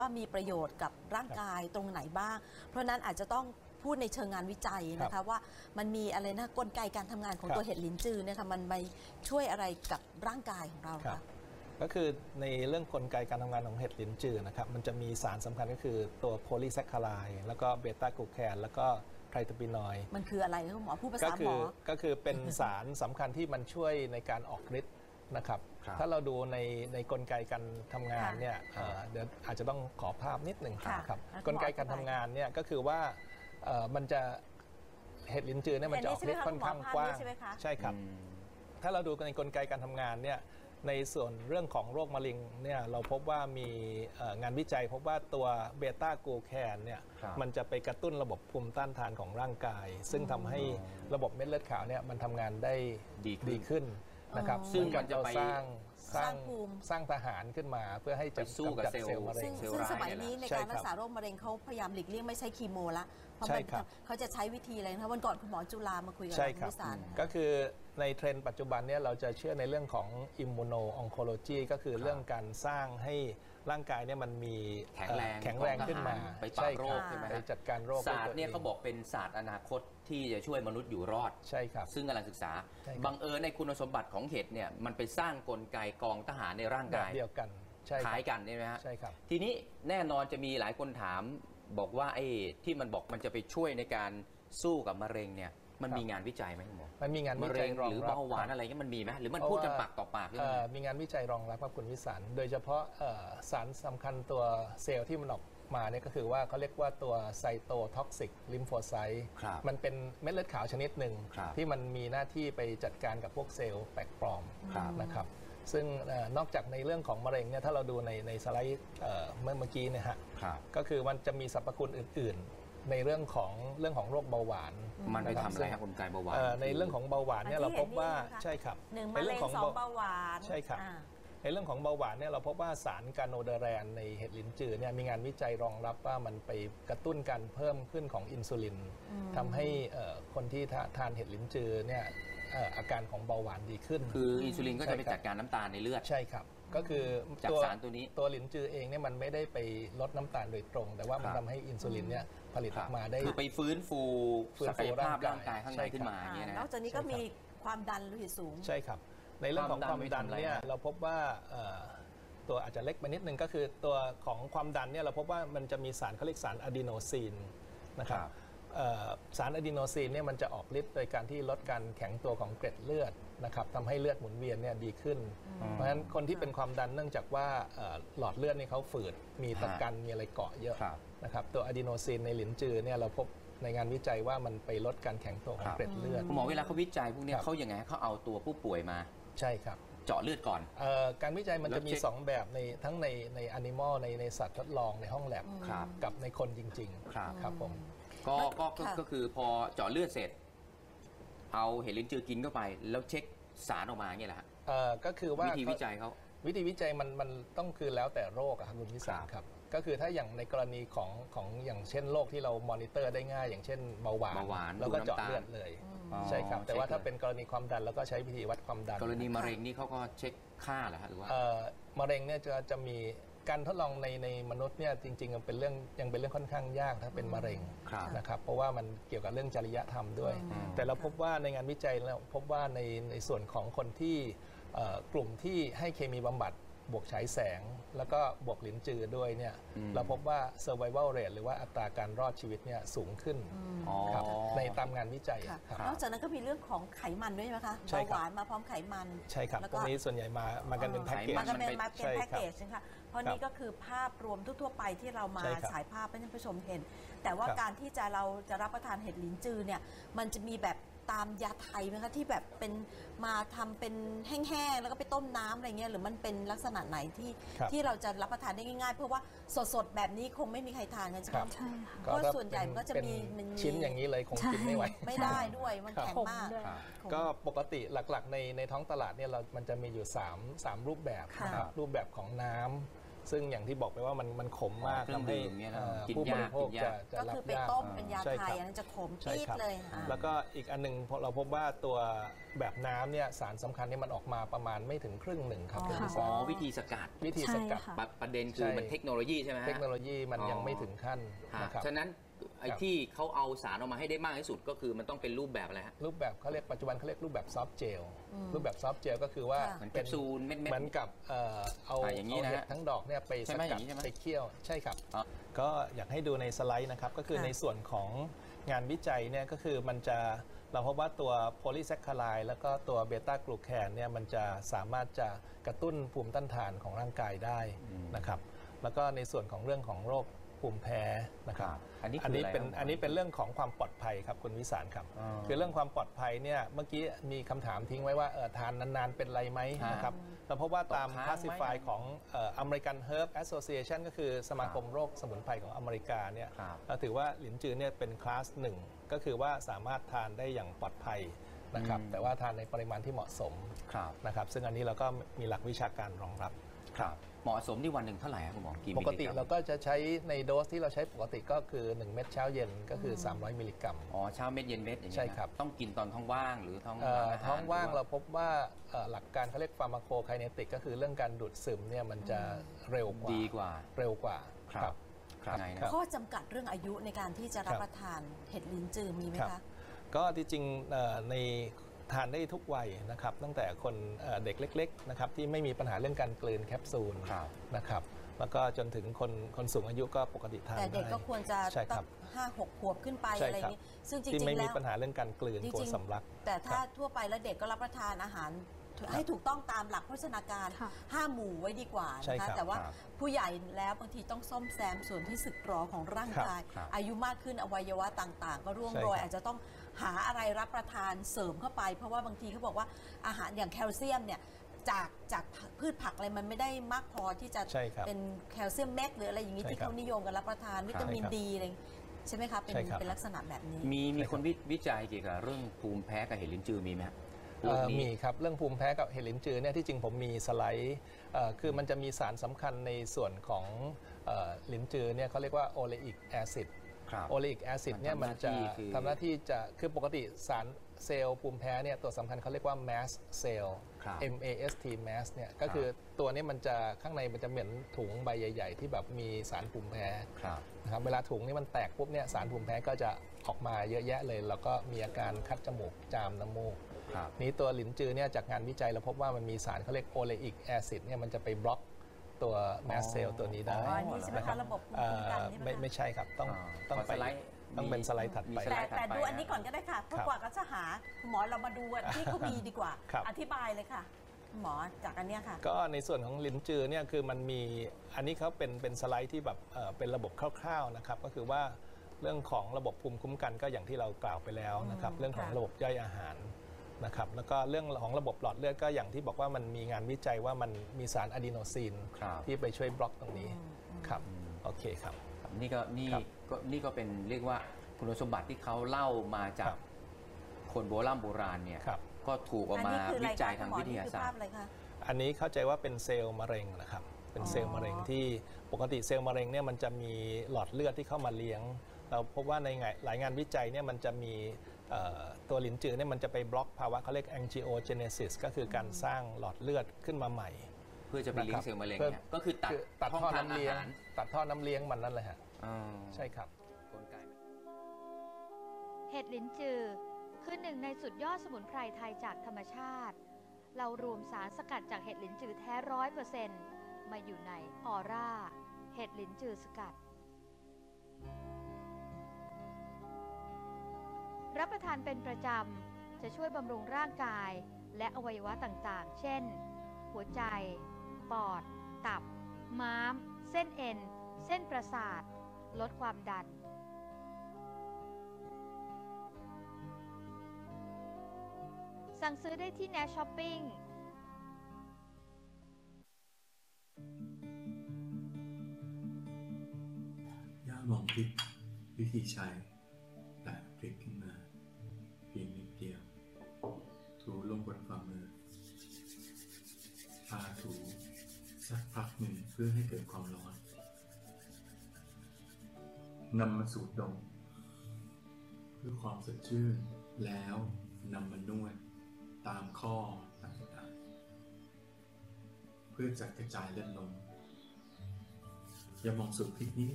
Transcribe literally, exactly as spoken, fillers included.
ว่ามีประโยชน์กับร่างกายตรงไหนบ้างเพราะนั้นอาจจะต้องพูดในเชิงงานวิจัยนะคะว่ามันมีอะไรนะกลไกการทำงานของตัวเห็ดลิ้นจือเนี่ยค่ะมันไปช่วยอะไรกับร่างกายของเราคะก็คือในเรื่องกลไกการทำงานของเห็ดลิ้นจือนะครับมันจะมีสารสำคัญก็คือตัวโพลีแซคคาไรด์แล้วก็เบต้ากลูแคนแล้วก็ไทรโตปินอยด์มันคืออะไรคะหมอผู้ภาษาหมอก็คือเป็นสารสำคัญที่มันช่วยในการออกฤทธิ์นะครับถ้าเราดูในในกลไกการทำงานเนี่ยเดี๋ยวอาจจะต้องขอภาพนิดหนึ่งครับกลไกการทำงานเนี่ยก็คือว่ามันจะเห็ดลิ้นจือเนี่ยมันจะออกฤทธิ์ค่อนข้างกว้างใช่ครับถ้าเราดูในกลไกการทำงานเนี่ยในส่วนเรื่องของโรคมะเร็งเนี่ยเราพบว่ามีงานวิจัยพบว่าตัวเบต้ากลูแคนเนี่ยมันจะไปกระตุ้นระบบภูมิต้านทานของร่างกายซึ่งทำให้ระบบเม็ดเลือดขาวเนี่ยมันทำงานได้ดีขึ้นนะครับซึ่งมันจะสร้างสร้างสร้างทหารขึ้นมาเพื่อให้จะสู้กับเซลล์มะเร็งซึ่งสมัยนี้ในการรักษาโรคมะเร็งเขาพยายามหลีกเลี่ยงไม่ใช้คีโมละเพราะเขาจะใช้วิธีอะไรนะวันก่อนคุณหมอจุฬามาคุยกับคุณวิสารก็คือในเทรนด์ปัจจุบันเนี่ยเราจะเชื่อในเรื่องของอิมมูโนอองโคโลจีก็คือเรื่องการสร้างให้ร่างกายเนี่ยมันมีแข็งแรงแข็งแรงขึ้นมาไปปราบโรคใช่ไหมไปจัดการโรคศาสตร์เนี่ยเขาบอกเป็นศาสตร์อนาคตที่จะช่วยมนุษย์อยู่รอดใช่ครับซึ่งกำลังศึกษาบังเอิญในคุณสมบัติของเห็ดเนี่ยมันไปสร้างกลไกกองทหารในร่างกายเดียวกันคล้ายกันใช่ไหมฮะใช่ครับทีนี้แน่นอนจะมีหลายคนถามบอกว่าไอ้ที่มันบอกมันจะไปช่วยในการสู้กับมะเร็งเนี่ยมันมีงานวิจัยไหมคุณหมอมันมีงานวิจัยรองรับหรือเบาหวานอะไรเงี้ยมันมีไหมหรือมันพูดกันปากต่อปากมีงานวิจัยรองรับครับคุณวิสันโดยเฉพาะสารสำคัญตัวเซลล์ที่มันออกมาเนี่ยก็คือว่าเขาเรียกว่าตัวไซโตท็อกซิกลิมโฟไซต์มันเป็นเม็ดเลือดขาวชนิดหนึ่งที่มันมีหน้าที่ไปจัดการกับพวกเซลล์แปลกปลอมนะครับซึ่งนอกจากในเรื่องของมะเร็งเนี่ยถ้าเราดูในในสไลด์เมื่อเมื่อกี้เนี่ยฮะก็คือมันจะมีสรรพคุณอื่นๆในเรื่องของเรื่องของโรคเบาหวานมันไปทำอะไรครับกลไกเบาหวานในเรื่องของเบาหวานเนี่ยเราพบว่าใช่ครับในเรื่องของเบาหวานใช่ครับในเรื่องของเบาหวานเนี่ยเราพบว่าสารกาโนเดแรนในเห็ดลิ้นจือเนี่ยมีงานวิจัยรองรับว่ามันไปกระตุ้นการเพิ่มขึ้นของอินซูลินทำให้คนที่ทานเห็ดลิ้นจือเนี่ยอาการของเบาหวานดีขึ้นคืออินซูลินก็จะไปจัดการน้ำตาลในเลือดใช่ครับก็คือจากสารตัวนี้ตัวลิ้นจือเองเนี่ยมันไม่ได้ไปลดน้ำตาลโดยตรงแต่ว่ามันทำให้อินซูลินเนี่ยผลิตออกมาได้คือไปฟื้นฟูศักยภาพร่างกายข้างในขึ้นมาเนี่ยนะนอกจากนี้ก็มีความดันโลหิตสูงใช่ครับในเรื่องของความดันเนี่ยเราพบว่าตัวอาจจะเล็กไปนิดนึงก็คือตัวของความดันเนี่ยเราพบว่ามันจะมีสารเขาเรียกสารอะดีโนซีนนะครับสารอะดีโนซีนเนี่ยมันจะออกฤทธิ์โดยการที่ลดการแข็งตัวของเกล็ดเลือดนะครับทำให้เลือดหมุนเวียนเนี่ยดีขึ้นเพราะฉะนั้นคนที่เป็นความดันเนื่องจากว่าหลอดเลือดนี่เขาฝืดมีตะกันมีอะไรเกาะเยอะนะครับตัวอะดีโนซีนในลิ้นจือเนี่ยเราพบในงานวิจัยว่ามันไปลดการแข็งตัวของเกล็ดเลือดคุณหมอเวลาเขาวิจัยพวกนี้เขาอย่างไงเขาเอาตัวผู้ป่วยมาใช่ครับเจาะเลือดก่อนออการวิจัยมันจะมีสองแบบในทั้งในในแอนิมอลในในสัตว์ทดลองในห้องแลบกับในคนจริงๆครับผมก็ก็ก็คือพอเจาะเลือดเสร็จเอาเห็ดลิ้นจือกินเข้าไปแล้วเช็คสารออกมาอย่างเงี้ยแหละฮะก็คือว่าวิธีวิจัยเขาวิธีวิจัยมันมันต้องคือแล้วแต่โรคอะครับคุณวิสารครับก็คือถ้าอย่างในกรณีของของอย่างเช่นโรคที่เรามอนิเตอร์ได้ง่ายอย่างเช่นเบาหวานแล้วก็เจาะเลือดเลยใช่ครับแต่ว่าถ้าเป็นกรณีความดันแล้วก็ใช้วิธีวัดความดันกรณีมะเร็งนี่เขาก็เช็คค่าเหรอฮะหรือว่ามะเร็งเนี่ยจะจะมีการทดลองในในมนุษย์เนี่ยจริงๆเป็นเรื่องยังเป็นเรื่องค่อนข้างยากถ้าเป็นมะเร็งนะครับเพราะว่ามันเกี่ยวกับเรื่องจริยธรรมด้วยแต่เราพบว่าในงานวิจัยเราพบว่าในในส่วนของคนที่กลุ่มที่ให้เคมีบำบัดบวกฉายแสงแล้วก็บวกลิ้นจือด้วยเนี่ยเราพบว่า survival rate หรือว่าอัตราการรอดชีวิตเนี่ยสูงขึ้นในตามงานวิจัยนอกจากนั้นก็มีเรื่องของไขมันด้วยใช่ไหมคะเบาหวานมาพร้อมไขมันใช่ครับตรงนี้ส่วนใหญ่มามากันเป็นแพ็กเกจมากันเป็นมาเป็นแพ็กเกจนะคะเพราะนี่ก็คือภาพรวมทั่วๆไปที่เรามาฉายภาพให้ท่านผู้ชมเห็นแต่ว่าการที่จะเราจะรับประทานเห็ดลิ้นจือเนี่ยมันจะมีแบบตามยาไทยไหมคะที่แบบเป็นมาทำเป็นแห้งๆแล้วก็ไปต้มน้ำอะไรเงี้ยหรือมันเป็นลักษณะไหนที่ที่เราจะรับประทานได้ง่ายๆเพราะว่าสดๆแบบนี้คงไม่มีใครทานกันใช่ไหมใช่ค่ะเพราะส่วนใหญ่มันก็จะมีชิ้นอย่างนี้เลยคงกินไม่ไหวไม่ได้ด้วยมันแข็งมากก็ปกติหลักๆในในท้องตลาดเนี่ยเรามันจะมีอยู่สาม สามรูปแบบนะครับรูปแบบของน้ำซึ่งอย่างที่บอกไปว่ามันมันขมมากเครื่องทำให้ดื่มเนี่ยนะเอ่อกินผู้บยากริโภคกินยากจะจะก็รับคือไปยากต้มเป็นยาใช่ไทครัยบอันนั้นจะขมใช่ปี๊ดครับเลยอ่าแล้วก็อีกอันหนึงเราพบว่าตัวแบบน้ำเนี่ยสารสำคัญเนี่ยมันออกมาประมาณไม่ถึงครึ่งหนึ่งครับอ๋อคุณวิอ๋สาอรวิธีสกัดวิธีสกัดใช่ค่ะปะประเด็นคือใช่มันเทคโนโลยีใช่ไหมฮะเทคโนโลยีมันอ๋อยังไม่ถึงขั้นฮะนะครับฉะนั้นไอ้ครับที่เขาเอาสารออกมาให้ได้มากที่สุดก็คือมันต้องเป็นรูปแบบอะไรฮะรูปแบบเขาเรียกปัจจุบันเขาเรียกรูปแบบซอฟต์เจลอืมรูปแบบซอฟต์เจลก็คือว่าค่ะเหมือนแคเป็ปซูลเม็ดๆเหมือนกับเอ่อเอาอ่าอย่างนี้เอานะเห็ฮะดทั้งดอกเนี่ยไปใช่สไหมอกัย่าดงนี้ใช่ไหมไปเคี่ยวใช่ครับอ๋อก็อยากให้ดูในสไลด์นะครับก็คือค่ะในส่วนของงานวิจัยเนี่ยก็คือมันจะเราพบว่าตัวโพลีแซคคาไลด์แล้วก็ตัวเบต้ากลูแคนเนี่ยมันจะสามารถจะกระตุ้นภูมิต้านทานของร่างกายได้นะครับแล้วก็ในส่วนของเรื่องของโรคภูมิแพ้นะครับอันนี้อันคือนี้อะไรเป็นครับอันนี้เป็นเรื่องของความปลอดภัยครับคุณวิสารครับอ๋อคือเรื่องความปลอดภัยเนี่ยเมื่อกี้มีคำถามทิ้งไว้ว่าเออทานนานๆเป็นไรไหมฮะนะครับเราพบว่าตามตกค้างไหม classify ของเอ่อ American Herb Association ก็คือสมาคมโรคสมุนไพรของอเมริกาเนี่ยครับเราถือว่าหลินจือเนี่ยเป็นคลาสหนึ่งก็คือว่าสามารถทานได้อย่างปลอดภัยนะครับอืมแต่ว่าทานในปริมาณที่เหมาะสมครับนะครับซึ่งอันนี้เราก็มีหลักวิชาการรองรับครับเหมาะสมที่วันหนึ่งเท่าไหร่ครับคุณหมอกี่ปมิลกลิติกรัมเราก็จะใช้ในโดสที่เราใช้ปกติก็คือหนึ่งเม็ดเช้าเย็นก็คือสามร้อยมิลลิกรัมอ๋อเช้าเม็ดเย็นเม็ดอย่างเงี้ยใช่ครับนะต้องกินตอนท้องว่างหรือท้องเอ่อหลังอาหารท้องว่างหรืเราพบว่าเอ่อหลักการเขาเรียกฟาร์มาโคไคเนติกก็คือเรื่องการดูดซึมเนี่ยมันจะเร็วกว่าดีกว่าเร็วกว่าครับครับไงนะครับข้อจำกัดเรื่องอายุในการที่จะรับครับประทานเห็ดลิ้นจือมีไหมครับคะก็ที่จริงเอ่อในทานได้ทุกวัยนะครับตั้งแต่คนเอ่อเด็กเล็กๆนะครับที่ไม่มีปัญหาเรื่องการกลืนแคปซูลครับนะครับแล้วก็จนถึงคนคนสูงอายุก็ปกติทานแต่เด็กได้ก็ควรจะใช่คต้รัอบ งห้าหกขวบขึ้นไปใช่อะไรอครับย่างนี้ซึ่งจที่ริไม่งๆมีแล้วปัญหาเรื่องการกลืนจริงๆกลัวสำลักแต่ถ้าครับทั่วไปแล้วเด็กก็รับประทานอาหารให้ถูกต้องตามหลักโภชนาการค่ะห้าหมู่ไว้ดีกว่าใช่นะครัคะบแต่ว่าครับผู้ใหญ่แล้วบางทีต้องซ่อมแซมส่วนที่สึกหรอของร่างกายครับอายุมากขึ้นอวัยวะต่างๆ ก็ร่วงใช่โรยครับอาจจะต้องหาอะไรรับประทานเสริมเข้าไป เพราะว่าบางทีเขาบอกว่าอาหารอย่างแคลเซียมเนี่ยจากจากพืชผักอะไรมันไม่ได้มากพอที่จะใช่ครับเป็นแคลเซียมเม็ดหรืออะไรอย่างนี้ใช่ที่ครับเขานิยมกันรับประทานวิตามินใช่ครับดีอะไรใช่ไหมคะเป็นใช่ครับเป็นลักษณะแบบนี้มีมีคนวิวิจัยเกี่ยวกับเรื่องภูมิแพ้กับเห็ดลิ้นจือมีไหมฮะโรเอ่คอนี้มีครับเรื่องภูมิแพ้กับเห็ดลิ้นจือเนี่ยที่จริงผมมีสไลด์เอ่อคือมันจะมีสารสำคัญในส่วนของเอ่อลิ้นจือเนี่ยเขาเรียกว่าโอเลอิกแอซิดครับโอเลอิกแอซิดเนี่ยมัมัน นทำหน้าที่จะคือทำหน้าที่จะคือปกติสารเซลล์ภูมิแพ้เนี่ยตัวสำคัญเขาเรียกว่า mast cell ครับ M A S T mast เนี่ยก็คือตัวนี้มันจะข้างในมันจะเหมือนถุงใบใหญ่ ๆ ที่แบบมีสารภูมิแพ้ครับนะครับเวลาถุงนี่มันแตกปุ๊บเนี่ยสารภูมิแพ้ก็จะออกมาเยอะแยะเลย แล้วก็มีอาการคัดจมูกจามน้ำมูกครับนี้ตัวหลินจือเนี่ยจากงานวิจัยเราพบว่ามันมีสารเขาเรียกโอเลอิกแอซิดเนี่ยมันจะไปบล็อกตัวแมสเซลตัวนี้ได้อ๋ออันนี้ใช่ไหมคะระบบภูมิเอ่คุ้มกันอนี่ไหมไม่คะไม่ใช่ครับต้องอ่าต้องขอไปสไลด์ต้องเป็นมีสไลด์ถัดมีไปสไลแต่ด์ถัดแต่ไปดูอันนี้ก่อนก็ได้ค่ะเพราะครับกว่าก็จะหาคุณหมอเรามาดูอันที่เขามีดีกว่าครับอธิบายเลยค่ะคุณหมอจากอันเนี้ยค่ะก็ในส่วนของลิ้นจือเนี่ยคือมันมีอันนี้เขาเป็นเป็นสไลด์ที่แบบเอ่อเป็นระบบคร่าวๆนะครับก็คือว่าเรื่องของระบบภูมิคุ้มกันก็อย่างที่เรากล่าวไปแล้วนะครับอืมเรื่องของค่ะระบบย่อยอาหารนะครับแล้วก็เรื่องของระบบหลอดเลือดก็อย่างที่บอกว่ามันมีงานวิจัยว่ามันมีสารอะดีโนซีนครับที่ไปช่วยบล็อกตรงนี้อืมอืมครับโอเคครับครับนี่ก็นี่ครับก็นี่ก็เป็นเรียกว่าคุณสมบัติที่เขาเล่ามาจาคกรับคนโบราณโบราณเนี่ยครับก็ถูกเออกอันมานี้คืออะไรวิจัยคะทางคุณหมอวิทนี่ยาคือศาสภาตพร์อะไรคะอันนี้เข้าใจว่าเป็นเซลล์มะเร็งนะครับเป็นเซลล์มะเร็งอ๋อที่ปกติเซลล์มะเร็งเนี่ยมันจะมีหลอดเลือดที่เข้ามาเลี้ยง เราพบว่าในหลายงานวิจัยเนี่ยมันจะมีเอ่อตัวหลินจือเนี่ยมันจะไปบล็อกภาวะเขาเรียก angiogenesis ก็คือการสร้างหลอดเลือดขึ้นมาใหม่เพื่อจะไปเลี้ยงนะครับเซลล์มะเร็งเพื่อเนี่ยก็คือตัดคือตัดช่องท่อทางน้ำอาเลี้ยงหารตัดท่อน้ำเลี้ยงมันนั่นเลยฮะอ๋อใช่ครับกลไกมันเห็ดลิ้นจือคือหนึ่งในสุดยอดสมุนไพรไทยจากธรรมชาติ เรารวมสารสกัดจากเห็ดลิ้นจือแท้ร้อยเปอร์เซ็นต์มาอยู่ในออร่าเห็ดลิ้นจือสกัด รับประทานเป็นประจำจะช่วยบำรุงร่างกายและอวัยวะต่างๆ เช่น หัวใจ ปอด ตับ ม้าม เส้นเอ็น เส้นประสาท ลดความดัน สั่งซื้อได้ที่ Nash Shopping ย่าลองคิดวิธีใช้แตะพลิกขึ้นมาเพียงนิดเดียว ถูลงบนฝ่ามือทาถูสักพักหนึ่งเพื่อให้เกิดความร้อนนำมาสูดดมเพื่อความสดชื่นแล้วนำมานวดตามข้อต่างๆเพื่อจัดกระจายเลือดลมอย่ามองสูดพลิกนี้